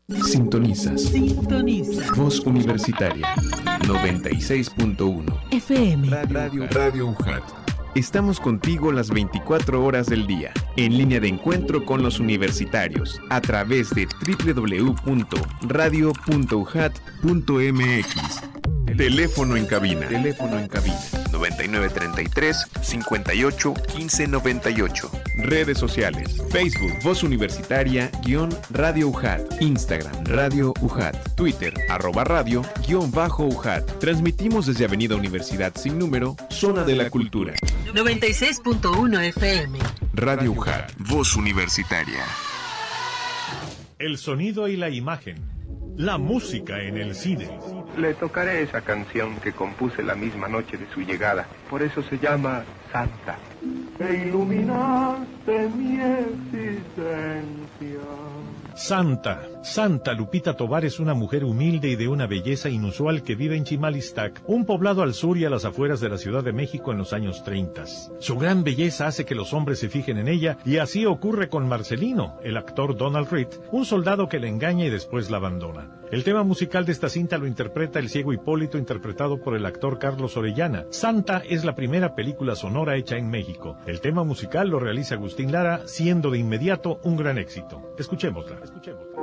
Sintonizas. Voz Universitaria 96.1 FM. Radio UJAT. Estamos contigo las 24 horas del día, en línea de encuentro con los universitarios, a través de www.radio.ujat.mx. Teléfono en cabina. 9933 58 15 98. Redes sociales: Facebook Voz Universitaria _Radio UJAT, Instagram Radio UJAT, Twitter @radio _UJAT. Transmitimos desde Avenida Universidad sin número, Zona de la Cultura. 96.1 FM. Radio UJAT, Voz Universitaria. El sonido y la imagen. La música en el cine. Le tocaré esa canción que compuse la misma noche de su llegada. Por eso se llama Santa. Que iluminaste mi existencia. Santa Lupita Tovar es una mujer humilde y de una belleza inusual que vive en Chimalistac, un poblado al sur y a las afueras de la Ciudad de México en los años 30. Su gran belleza hace que los hombres se fijen en ella, y así ocurre con Marcelino, el actor Donald Reed, un soldado que la engaña y después la abandona. El tema musical de esta cinta lo interpreta el ciego Hipólito, interpretado por el actor Carlos Orellana. Santa es la primera película sonora hecha en México. El tema musical lo realiza Agustín Lara, siendo de inmediato un gran éxito. Escuchémosla.